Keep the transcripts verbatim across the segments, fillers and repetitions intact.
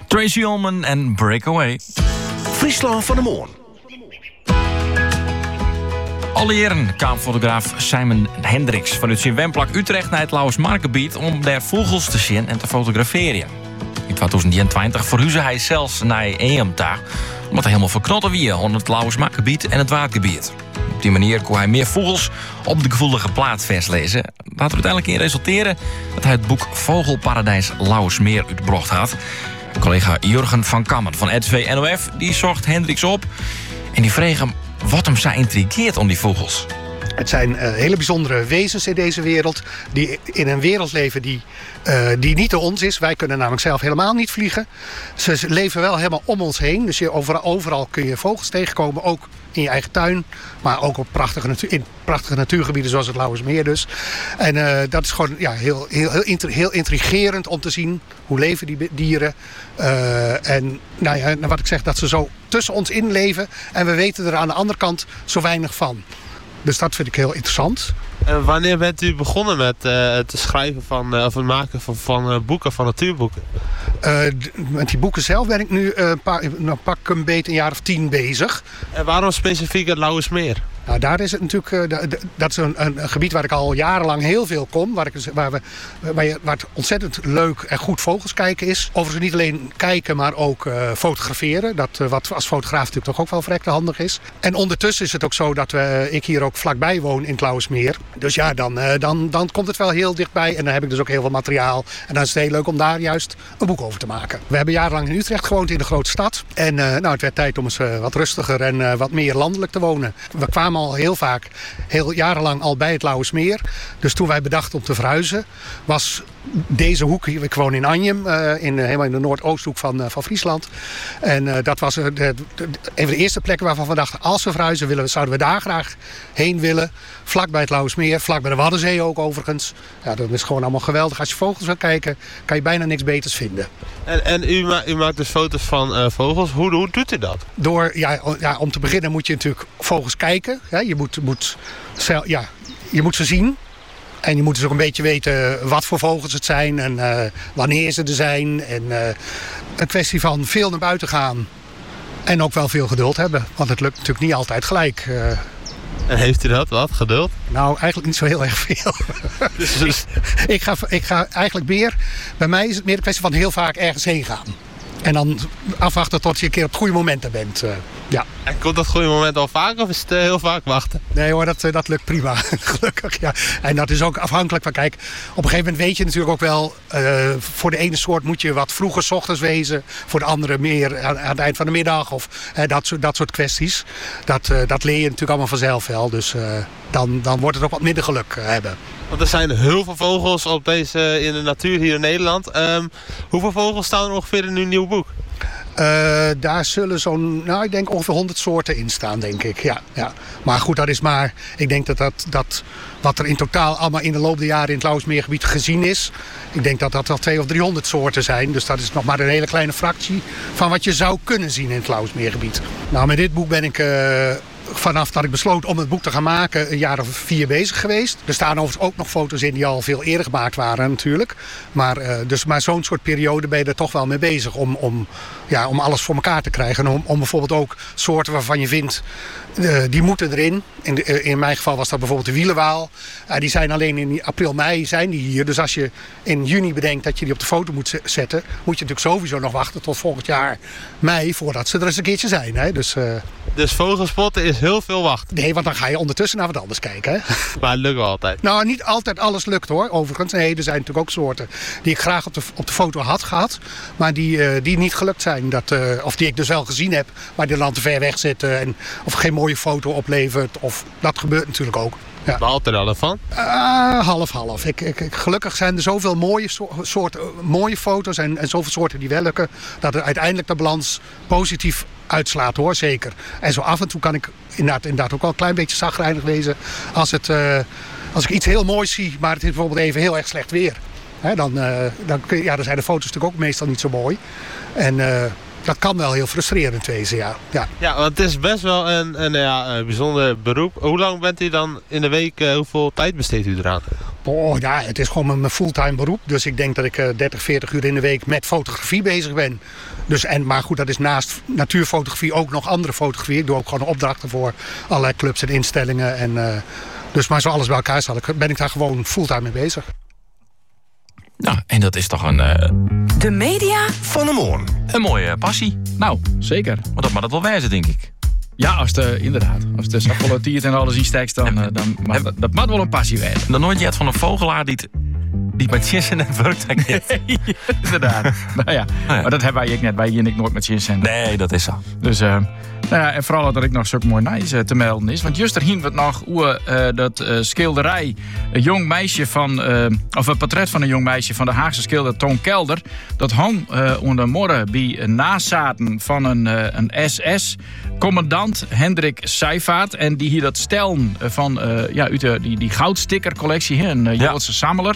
Tracy Ullman en Breakaway. Friesland van de Moon. Allereer kwam fotograaf Simon Hendricks vanuit zijn wemplak Utrecht naar het Lauwersmarkegebied om daar vogels te zien en te fotograferen. In twintig eenentwintig verhuisde hij zelfs naar Eemta, omdat hij helemaal verknotten wie onder het Lauwersmarkegebied en het Waardgebied. Op die manier kon hij meer vogels op de gevoelige plaats vastlezen. Dat had er uiteindelijk in resulteren dat hij het boek Vogelparadijs Lauwersmeer uitgebracht had. Collega Jurgen van Kammen van R T V N O F die zocht Hendricks op en die vroeg hem wat hem zo intrigeert om die vogels. Het zijn uh, hele bijzondere wezens in deze wereld die in een wereld leven die, uh, die niet door ons is. Wij kunnen namelijk zelf helemaal niet vliegen. Ze leven wel helemaal om ons heen. Dus je overal, overal kun je vogels tegenkomen, ook in je eigen tuin. Maar ook op prachtige, natuur, in prachtige natuurgebieden zoals het Lauwersmeer dus. En uh, dat is gewoon ja, heel, heel, heel, intri- heel intrigerend om te zien hoe leven die dieren. Uh, en nou ja, wat ik zeg, dat ze zo tussen ons in leven. En we weten er aan de andere kant zo weinig van. Dus dat vind ik heel interessant. En wanneer bent u begonnen met uh, het schrijven van, uh, of het maken van, van uh, boeken, van natuurboeken? Uh, d- met die boeken zelf ben ik nu uh, pa- nou, pak een beetje een jaar of tien bezig. En waarom specifiek het Lauwersmeer? Nou, daar is het natuurlijk, uh, d- d- dat is een, een, een gebied waar ik al jarenlang heel veel kom. Waar, ik, waar, we, waar, je, waar het ontzettend leuk en goed vogels kijken is. Overigens niet alleen kijken, maar ook uh, fotograferen. Dat, uh, wat als fotograaf natuurlijk toch ook wel verrekte handig is. En ondertussen is het ook zo dat we, ik hier ook vlakbij woon in het Lauwersmeer. Dus ja, dan, uh, dan, dan komt het wel heel dichtbij. En dan heb ik dus ook heel veel materiaal. En dan is het heel leuk om daar juist een boek over te maken. We hebben jarenlang in Utrecht gewoond, in de grote stad. En uh, nou, het werd tijd om eens uh, wat rustiger en uh, wat meer landelijk te wonen. We kwamen al heel vaak, heel jarenlang al bij het Lauwersmeer. Dus toen wij bedachten om te verhuizen, was deze hoek, ik woon in Anjem, uh, in, helemaal in de noordoosthoek van, uh, van Friesland. En uh, dat was uh, de, de, een van de eerste plekken waarvan we dachten, als we verhuizen, willen, zouden we daar graag heen willen. Vlak bij het Lauwersmeer, vlak bij de Waddenzee ook overigens. Ja, dat is gewoon allemaal geweldig. Als je vogels wil kijken, kan je bijna niks beters vinden. En, en u, ma- u maakt dus foto's van uh, vogels. Hoe, hoe doet u dat? Door, ja, ja, om te beginnen moet je natuurlijk vogels kijken. Ja, je, moet, moet, ja, je moet ze zien. En je moet dus ook een beetje weten wat voor vogels het zijn en uh, wanneer ze er zijn. En uh, een kwestie van veel naar buiten gaan en ook wel veel geduld hebben. Want het lukt natuurlijk niet altijd gelijk. Uh, En heeft u dat, wat, geduld? Nou, eigenlijk niet zo heel erg veel. Dus, dus... ik, ga, ik ga eigenlijk meer, bij mij is het meer een kwestie van heel vaak ergens heen gaan. En dan afwachten tot je een keer op het goede moment er bent. Uh, ja. En komt dat goede moment al vaak of is het uh, heel vaak wachten? Nee hoor, dat, dat lukt prima. Gelukkig, ja. En dat is ook afhankelijk van, kijk, op een gegeven moment weet je natuurlijk ook wel, uh, voor de ene soort moet je wat vroeger 's ochtends wezen, voor de andere meer aan, aan het eind van de middag of uh, dat, soort, dat soort kwesties. Dat, uh, dat leer je natuurlijk allemaal vanzelf wel, dus uh, dan, dan wordt het ook wat minder geluk uh, hebben. Want er zijn heel veel vogels op deze, in de natuur hier in Nederland. Um, hoeveel vogels staan er ongeveer in uw nieuw boek? Uh, daar zullen zo'n, nou ik denk ongeveer honderd soorten in staan, denk ik. Ja, ja. Maar goed, dat is maar, ik denk dat, dat, dat wat er in totaal allemaal in de loop der jaren in het Lauwersmeergebied gezien is, ik denk dat dat wel tweehonderd of driehonderd soorten zijn. Dus dat is nog maar een hele kleine fractie van wat je zou kunnen zien in het Lauwersmeergebied. Nou, met dit boek ben ik Uh, vanaf dat ik besloot om het boek te gaan maken, een jaar of vier bezig geweest. Er staan overigens ook nog foto's in die al veel eerder gemaakt waren natuurlijk. Maar, uh, dus, maar zo'n soort periode ben je er toch wel mee bezig om, om, ja, om alles voor elkaar te krijgen. En om, om bijvoorbeeld ook soorten waarvan je vindt, uh, die moeten erin. In, de, uh, in mijn geval was dat bijvoorbeeld de wielenwaal. Uh, die zijn alleen in april, mei zijn die hier. Dus als je in juni bedenkt dat je die op de foto moet zetten, moet je natuurlijk sowieso nog wachten tot volgend jaar mei voordat ze er eens een keertje zijn. Hè? Dus, uh, dus vogelspotten is heel veel wachten. Nee, want dan ga je ondertussen naar wat anders kijken. Hè? Maar het lukt wel altijd. Nou, niet altijd alles lukt hoor, overigens. Nee, er zijn natuurlijk ook soorten die ik graag op de, op de foto had gehad. Maar die, uh, die niet gelukt zijn. Dat, uh, of die ik dus wel gezien heb, maar die dan te ver weg zitten. En, of geen mooie foto oplevert. Of, dat gebeurt natuurlijk ook. Ja. Behaalt er dan van? Uh, half, half. Ik, ik, ik, gelukkig zijn er zoveel mooie, soorten, mooie foto's en, en zoveel soorten die wel lukken, dat er uiteindelijk de balans positief uitslaat hoor, zeker. En zo af en toe kan ik inderdaad, inderdaad ook wel een klein beetje chagrijnig wezen als, het, uh, als ik iets heel moois zie, maar het is bijvoorbeeld even heel erg slecht weer. Hè, dan, uh, dan, kun je, ja, dan zijn de foto's natuurlijk ook meestal niet zo mooi. En uh, dat kan wel heel frustrerend wezen, ja. Ja, ja, want het is best wel een, een, ja, een bijzonder beroep. Hoe lang bent u dan in de week, uh, hoeveel tijd besteedt u eraan? Oh, ja, het is gewoon mijn fulltime beroep. Dus ik denk dat ik uh, dertig, veertig uur in de week met fotografie bezig ben. Dus, en, maar goed, dat is naast natuurfotografie ook nog andere fotografie. Ik doe ook gewoon opdrachten voor allerlei clubs en instellingen. En, uh, dus maar zo alles bij elkaar staat, ben ik daar gewoon fulltime mee bezig. Nou, en dat is toch een... Uh... De media van de morgen. Een mooie passie. Nou, zeker. Maar dat mag het wel wijzen, denk ik. Ja, als de, inderdaad. Als de sapolatiert en alles in steekt, dan, uh, dan mag, dat, dat mag wel een passie werden. Dan nooit je het van een vogelaar die, die bij Tjessen en werkt. Nee, inderdaad. nou ja, oh ja, maar dat hebben wij ook net. Wij hier nooit met Tjessen. Nee, dat is zo. Dus, uh, nou ja, en vooral dat ik nog zo'n mooi nice uh, te melden is. Want juist hien we het nog hoe uh, dat uh, schilderij, een jong meisje van, uh, of een portret van een jong meisje van de Haagse schilder Toon Kelder. Dat hang uh, onder morgen bij uh, nazaten van een, uh, een S S-commandant Hendrik Seifaert. En die hier dat stellen van uh, ja, uit de, die, die goudstickercollectie, een uh, Joodse ja. sammeler.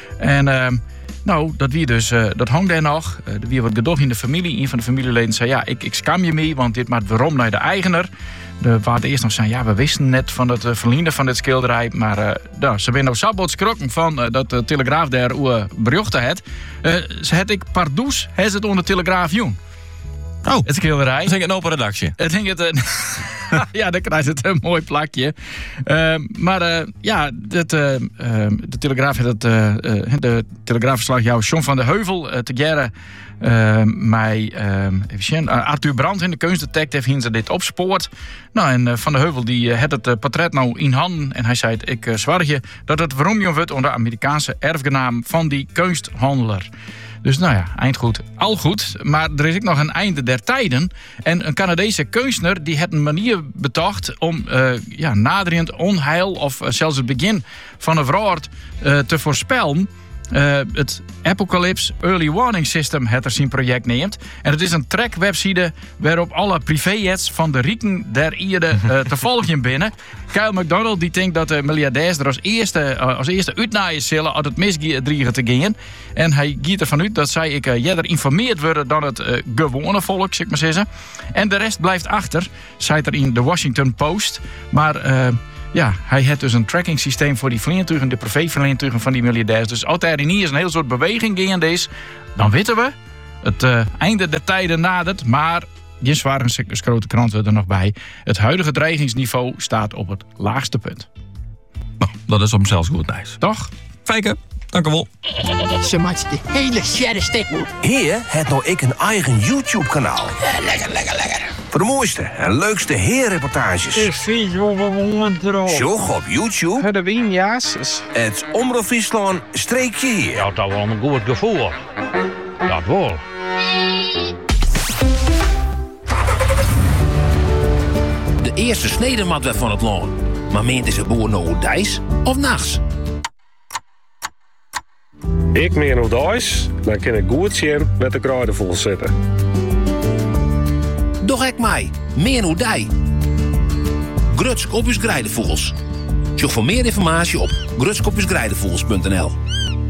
En uh, nou, dat wie dus, uh, dat hangt er nog. Uh, er wie wat gedoog in de familie. Een van de familieleden zei, ja, ik, ik skam je mee, want dit maakt waarom naar de eigenaar. De, waar het eerst nog zijn, ja, we wisten net van het uh, verliezen van dit schilderij. Maar uh, nou, ze zijn nou sabot schrokken van uh, dat de Telegraaf daar uh, berichten had. Uh, ze had ik pardoes, heeft het onder de Telegraaf doen. Oh, het schilderij. Dat is een open redactie. Het ging het... Uh, ja, dan krijgt het een mooi plakje. Uh, maar uh, ja, het, uh, uh, de Telegraaf heeft het, uh, uh, de Telegraafverslag jou John van der Heuvel uh, te jaren. Uh, mij, uh, even zien, uh, Arthur Brandt in de kunstdetective heeft ze dit opspoord. Nou, en uh, Van der Heuvel die uh, had het uh, portret nou in handen. En hij zei, ik uh, zwaar je dat het waarom wordt onder de Amerikaanse erfgenaam van die kunsthandelaar. Dus nou ja, eindgoed, al goed. Maar er is ook nog een einde der tijden. En een Canadese kunstenaar die heeft een manier betocht om uh, ja, naderend onheil of uh, zelfs het begin van een woord uh, te voorspellen. Uh, het Apocalypse Early Warning System het er zijn project neemt. En het is een track-website waarop alle privéjets van de rieken der Ierde uh, te volgen binnen. Kyle McDonald die denkt dat de miljardairs er als eerste, uh, als eerste uitnaaien zullen als het misdriegen te gaan. En hij gaat ervan uit dat zij ik uh, eerder informeerd worden dan het uh, gewone volk, zeg maar zeggen. En de rest blijft achter, zei er in de Washington Post. Maar... Uh, Ja, hij heeft dus een tracking systeem voor die vliegtuigen, de privévliegtuigen van die miljardairs. Dus als er niet eens een heel soort beweging gaande is, dan weten we, het uh, einde der tijden nadert. Maar, die zware grote kranten er nog bij. Het huidige dreigingsniveau staat op het laagste punt. Nou, dat is op zichzelf goed nice. Toch? Fijke, dank u wel. Ze maakt de hele sherry stikken. Heer heeft nou ik een eigen YouTube-kanaal. Ja, lekker, lekker, lekker. Voor de mooiste en leukste heerreportages. Ik zie je op een moment erop. Zoek op YouTube. De winjaars. Het Omroep Friesland streekje hier. Ja, dat wel een goed gevoel. Dat wel. De eerste snedemat werd van het land. Maar meent is het boer nou dijs of nachts? Ik meer nog dijs, dan kan ik goed zien met de kruidenvol zitten. Doch ik mij, meer hoe dij. Grutsk op uw grijdenvogels. Zoek voor meer informatie op grutskopusgrijdenvogels punt n l.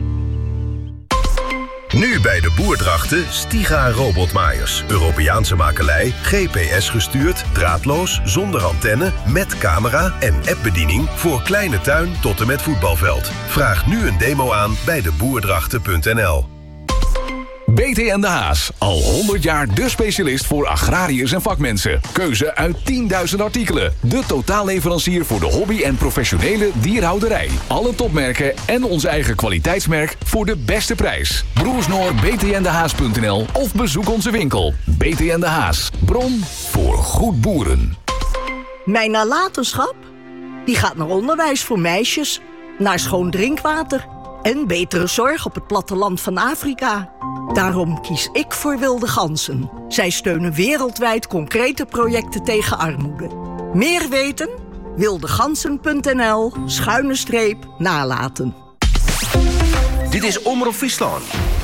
Nu bij de Boerdrachten Stiga robotmaaiers. Europeaanse makelij, G P S gestuurd, draadloos, zonder antenne, met camera en appbediening voor kleine tuin tot en met voetbalveld. Vraag nu een demo aan bij de boerdrachten punt n l. B T en de Haas. Al honderd jaar de specialist voor agrariërs en vakmensen. Keuze uit tienduizend artikelen. De totaalleverancier voor de hobby en professionele dierhouderij. Alle topmerken en ons eigen kwaliteitsmerk voor de beste prijs. Broersnoor b t n de haas punt n l of bezoek onze winkel. B T en de Haas. Bron voor goed boeren. Mijn nalatenschap? Die gaat naar onderwijs voor meisjes, naar schoon drinkwater en betere zorg op het platteland van Afrika. Daarom kies ik voor Wilde Ganzen. Zij steunen wereldwijd concrete projecten tegen armoede. Meer weten? wildegansen punt n l schuine streep nalaten. Dit is Omroep Friesland.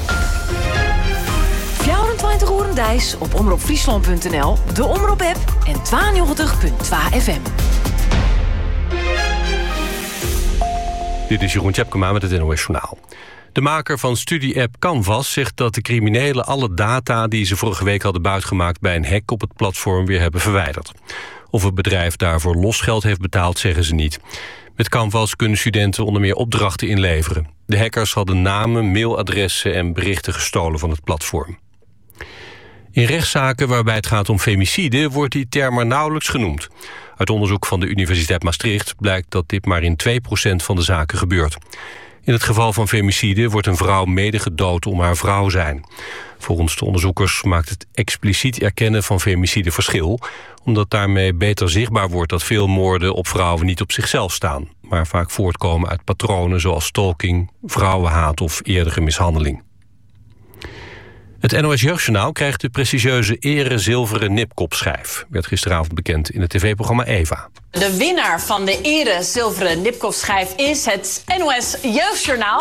vierentwintig uur dijs op omroep friesland punt n l, de Omroep-app en tweeënnegentig punt twee F M. Dit is Jeroen Tjepkema met het N O S Journaal. De maker van studie-app Canvas zegt dat de criminelen alle data die ze vorige week hadden buitgemaakt bij een hack op het platform weer hebben verwijderd. Of het bedrijf daarvoor losgeld heeft betaald, zeggen ze niet. Met Canvas kunnen studenten onder meer opdrachten inleveren. De hackers hadden namen, mailadressen en berichten gestolen van het platform. In rechtszaken waarbij het gaat om femicide wordt die term maar nauwelijks genoemd. Uit onderzoek van de Universiteit Maastricht blijkt dat dit maar in twee procent van de zaken gebeurt. In het geval van femicide wordt een vrouw mede gedood om haar vrouw zijn. Volgens de onderzoekers maakt het expliciet erkennen van femicide verschil, omdat daarmee beter zichtbaar wordt dat veel moorden op vrouwen niet op zichzelf staan, maar vaak voortkomen uit patronen zoals stalking, vrouwenhaat of eerdere mishandeling. Het N O S Jeugdjournaal krijgt de prestigieuze ere zilveren nipkopschijf. Werd gisteravond bekend in het tv-programma Eva. De winnaar van de ere zilveren nipkopschijf is het N O S Jeugdjournaal.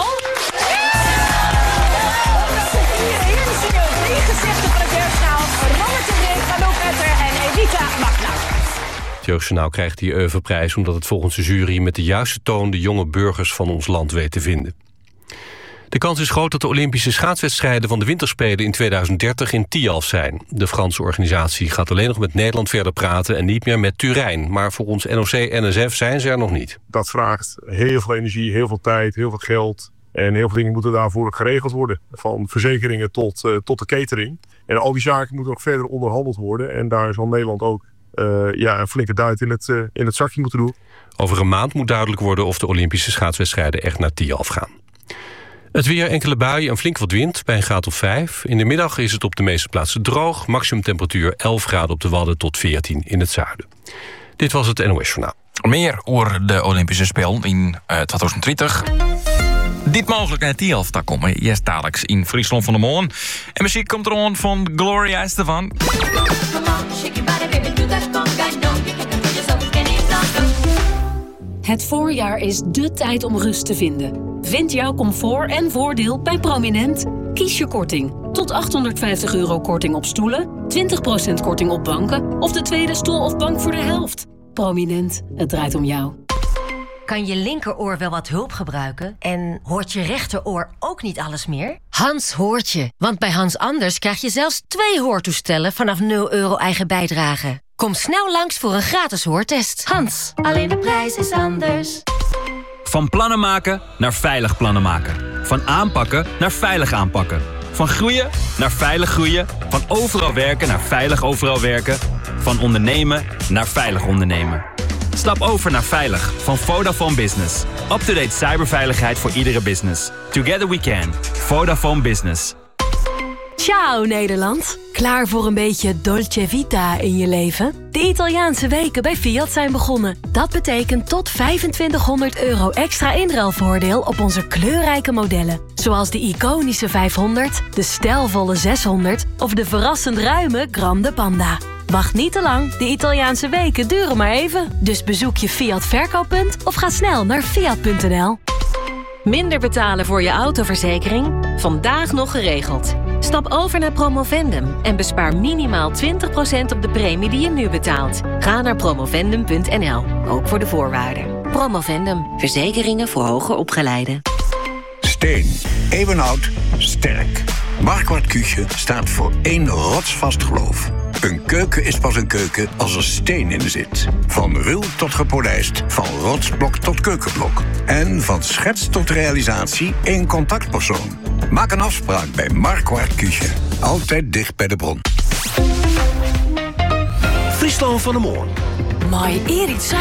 Hier zien we drie gezichten van het Jeugdjournaal. Robert de Brink, Anouk Etter en Evita Magna. Het Jeugdjournaal krijgt die Oeuvreprijs omdat het volgens de jury met de juiste toon de jonge burgers van ons land weet te vinden. De kans is groot dat de Olympische schaatswedstrijden van de Winterspelen in tweeduizend dertig in Tialf zijn. De Franse organisatie gaat alleen nog met Nederland verder praten en niet meer met Turijn. Maar volgens N O C N S F zijn ze er nog niet. Dat vraagt heel veel energie, heel veel tijd, heel veel geld. En heel veel dingen moeten daarvoor ook geregeld worden. Van verzekeringen tot, uh, tot de catering. En al die zaken moeten nog verder onderhandeld worden. En daar zal Nederland ook uh, ja, een flinke duit in het, uh, in het zakje moeten doen. Over een maand moet duidelijk worden of de Olympische schaatswedstrijden echt naar Tialf gaan. Het weer, enkele buien en flink wat wind bij een graad of vijf. In de middag is het op de meeste plaatsen droog. Maximumtemperatuur elf graden op de Wadden tot veertien in het zuiden. Dit was het N O S Journaal. Meer over de Olympische Spelen in uh, tweeduizend dertig. Dit mogelijk naar Tialf, daar komen eerst dadelijk in Friesland van de Moon. En muziek komt er aan van Gloria Estefan. Het voorjaar is dé tijd om rust te vinden. Vind jouw comfort en voordeel bij Prominent. Kies je korting. Tot achthonderdvijftig euro korting op stoelen, twintig procent korting op banken of de tweede stoel of bank voor de helft. Prominent, het draait om jou. Kan je linkeroor wel wat hulp gebruiken? En hoort je rechteroor ook niet alles meer? Hans hoort je, want bij Hans Anders krijg je zelfs twee hoortoestellen vanaf nul euro eigen bijdrage. Kom snel langs voor een gratis hoortest. Hans, alleen de prijs is anders. Van plannen maken naar veilig plannen maken. Van aanpakken naar veilig aanpakken. Van groeien naar veilig groeien. Van overal werken naar veilig overal werken. Van ondernemen naar veilig ondernemen. Stap over naar Veilig van Vodafone Business. Up-to-date cyberveiligheid voor iedere business. Together we can. Vodafone Business. Ciao Nederland. Klaar voor een beetje Dolce Vita in je leven? De Italiaanse weken bij Fiat zijn begonnen. Dat betekent tot vijfentwintighonderd euro extra inruilvoordeel op onze kleurrijke modellen. Zoals de iconische vijfhonderd, de stijlvolle zeshonderd of de verrassend ruime Grande Panda. Wacht niet te lang, de Italiaanse weken duren maar even. Dus bezoek je Fiat verkooppunt of ga snel naar fiat punt n l. Minder betalen voor je autoverzekering? Vandaag nog geregeld. Stap over naar Promovendum en bespaar minimaal twintig procent op de premie die je nu betaalt. Ga naar promovendum punt n l, ook voor de voorwaarden. Promovendum, verzekeringen voor hoger opgeleiden. Steen, eeuwenoud, sterk. Marquardt Küche staat voor één rotsvast geloof. Een keuken is pas een keuken als er steen in zit. Van ruw tot gepolijst, van rotsblok tot keukenblok. En van schets tot realisatie één contactpersoon. Maak een afspraak bij Marquardt Küche. Altijd dicht bij de bron. Friesland van de Moon. Maar Erik